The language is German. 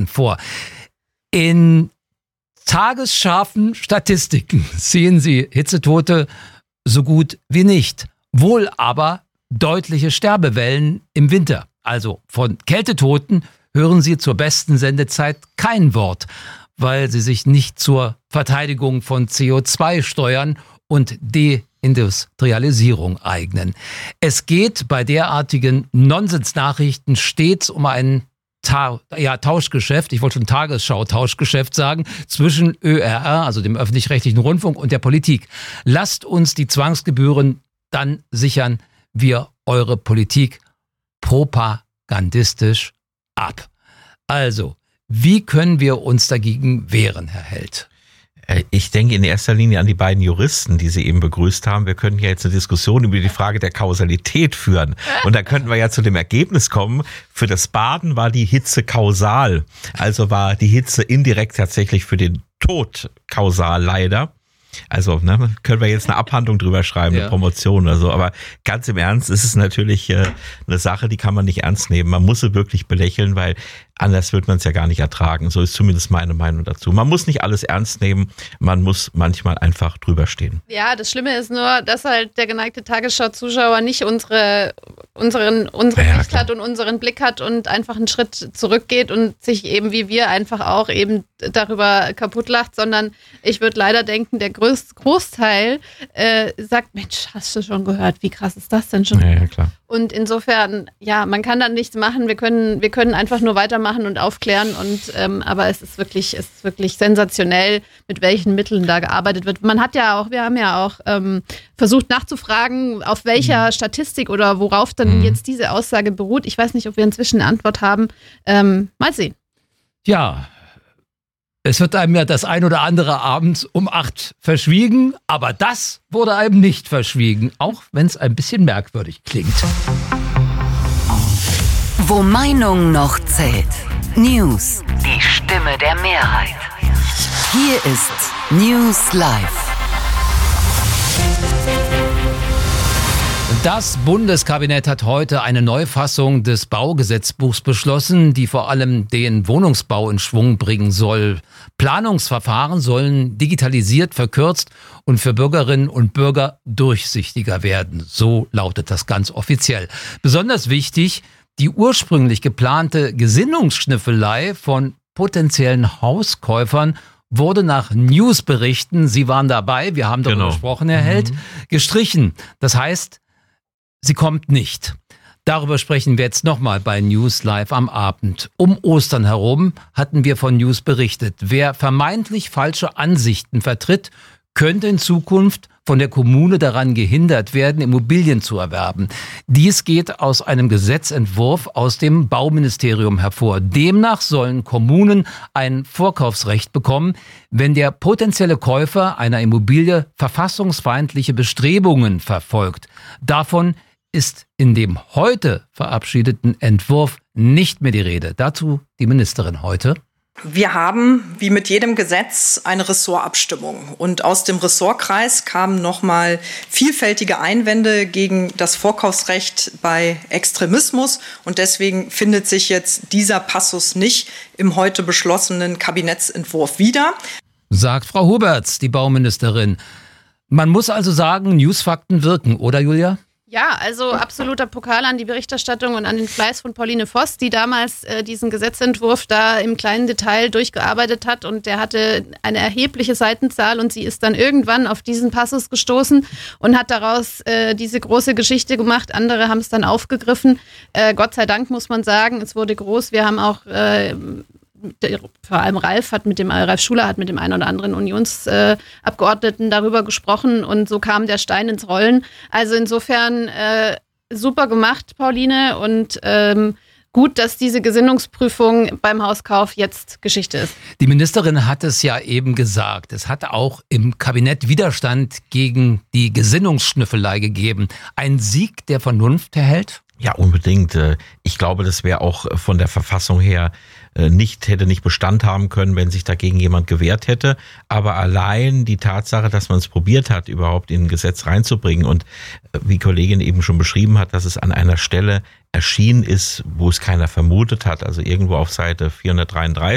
Zahlen vor. In tagesscharfen Statistiken sehen Sie Hitzetote so gut wie nicht. Wohl aber deutliche Sterbewellen im Winter. Also von Kältetoten hören Sie zur besten Sendezeit kein Wort, weil sie sich nicht zur Verteidigung von CO2 steuern und Deindustrialisierung eignen. Es geht bei derartigen Nonsensnachrichten stets um ein Tauschgeschäft, ich wollte schon Tagesschau-Tauschgeschäft sagen, zwischen ÖRR, also dem öffentlich-rechtlichen Rundfunk, und der Politik. Lasst uns die Zwangsgebühren, dann sichern wir eure Politik propagandistisch ab. Also, wie können wir uns dagegen wehren, Herr Held? Ich denke in erster Linie an die beiden Juristen, die Sie eben begrüßt haben. Wir können ja jetzt eine Diskussion über die Frage der Kausalität führen. Und da könnten wir ja zu dem Ergebnis kommen, für das Baden war die Hitze kausal. Also war die Hitze indirekt tatsächlich für den Tod kausal, leider. Also können wir jetzt eine Abhandlung drüber schreiben, eine Promotion oder so. Aber ganz im Ernst, es ist natürlich eine Sache, die kann man nicht ernst nehmen. Man muss sie wirklich belächeln, weil anders wird man es ja gar nicht ertragen. So ist zumindest meine Meinung dazu. Man muss nicht alles ernst nehmen, man muss manchmal einfach drüber stehen. Ja, das Schlimme ist nur, dass halt der geneigte Tagesschau-Zuschauer nicht unsere Sicht hat und unseren Blick hat und einfach einen Schritt zurückgeht und sich eben wie wir einfach auch eben darüber kaputt lacht, sondern ich würde leider denken, der Großteil sagt, Mensch, hast du schon gehört, wie krass ist das denn schon? Ja, klar. Und insofern, ja, man kann dann nichts machen, wir können einfach nur weitermachen und aufklären aber es ist wirklich sensationell, mit welchen Mitteln da gearbeitet wird. Wir haben ja auch versucht nachzufragen, auf welcher Statistik oder worauf dann jetzt diese Aussage beruht. Ich weiß nicht, ob wir inzwischen eine Antwort haben. Mal sehen. Ja, es wird einem ja das ein oder andere abends um 8 verschwiegen, aber das wurde einem nicht verschwiegen, auch wenn es ein bisschen merkwürdig klingt. Wo Meinung noch zählt. News. Die Stimme der Mehrheit. Hier ist News Live. Das Bundeskabinett hat heute eine Neufassung des Baugesetzbuchs beschlossen, die vor allem den Wohnungsbau in Schwung bringen soll. Planungsverfahren sollen digitalisiert, verkürzt und für Bürgerinnen und Bürger durchsichtiger werden. So lautet das ganz offiziell. Besonders wichtig, die ursprünglich geplante Gesinnungsschnüffelei von potenziellen Hauskäufern wurde nach Newsberichten, Sie waren dabei, wir haben darüber gesprochen, Herr Held, gestrichen. Das heißt, sie kommt nicht. Darüber sprechen wir jetzt nochmal bei News Live am Abend. Um Ostern herum hatten wir von News berichtet. Wer vermeintlich falsche Ansichten vertritt, könnte in Zukunft von der Kommune daran gehindert werden, Immobilien zu erwerben. Dies geht aus einem Gesetzentwurf aus dem Bauministerium hervor. Demnach sollen Kommunen ein Vorkaufsrecht bekommen, wenn der potenzielle Käufer einer Immobilie verfassungsfeindliche Bestrebungen verfolgt. Davon ist in dem heute verabschiedeten Entwurf nicht mehr die Rede. Dazu die Ministerin heute. Wir haben, wie mit jedem Gesetz, eine Ressortabstimmung. Und aus dem Ressortkreis kamen nochmal vielfältige Einwände gegen das Vorkaufsrecht bei Extremismus. Und deswegen findet sich jetzt dieser Passus nicht im heute beschlossenen Kabinettsentwurf wieder. Sagt Frau Huberts, die Bauministerin. Man muss also sagen, Newsfakten wirken, oder Julia? Ja, also absoluter Pokal an die Berichterstattung und an den Fleiß von Pauline Voss, die damals diesen Gesetzentwurf da im kleinen Detail durchgearbeitet hat, und der hatte eine erhebliche Seitenzahl, und sie ist dann irgendwann auf diesen Passus gestoßen und hat daraus diese große Geschichte gemacht. Andere haben es dann aufgegriffen. Gott sei Dank, muss man sagen, es wurde groß. Wir haben auch vor allem Ralf Schuler hat mit dem einen oder anderen Unionsabgeordneten darüber gesprochen, und so kam der Stein ins Rollen. Also insofern super gemacht, Pauline, und gut, dass diese Gesinnungsprüfung beim Hauskauf jetzt Geschichte ist. Die Ministerin hat es ja eben gesagt. Es hat auch im Kabinett Widerstand gegen die Gesinnungsschnüffelei gegeben. Ein Sieg der Vernunft, Herr Held? Ja, unbedingt. Ich glaube, das wäre auch von der Verfassung her hätte nicht Bestand haben können, wenn sich dagegen jemand gewehrt hätte. Aber allein die Tatsache, dass man es probiert hat, überhaupt in ein Gesetz reinzubringen, und wie Kollegin eben schon beschrieben hat, dass es an einer Stelle erschienen ist, wo es keiner vermutet hat, also irgendwo auf Seite 433,